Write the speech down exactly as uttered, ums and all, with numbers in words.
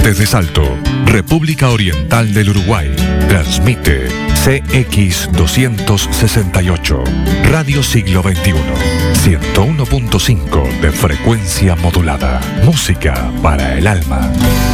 Desde Salto, República Oriental del Uruguay, transmite C X doscientos sesenta y ocho, Radio Siglo veintiuno, ciento uno punto cinco de frecuencia modulada. Música para el alma.